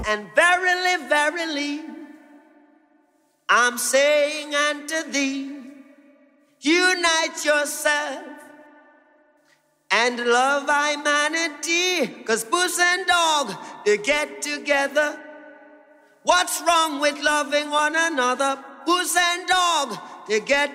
And verily, verily, I'm saying unto thee, unite yourself and love humanity. 'Cause puss and dog, they get together. What's wrong with loving one another? Puss and dog, they get